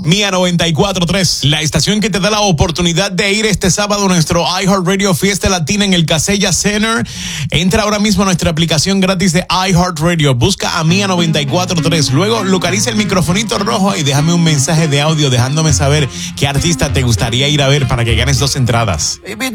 Mía 94.3, la estación que te da la oportunidad de ir este sábado a nuestro iHeartRadio Fiesta Latina en el Casella Center. Entra ahora mismo a nuestra aplicación gratis de iHeartRadio. Busca a Mía 94.3. Luego localiza el microfonito rojo y déjame un mensaje de audio dejándome saber qué artista te gustaría ir a ver para que ganes 2 entradas.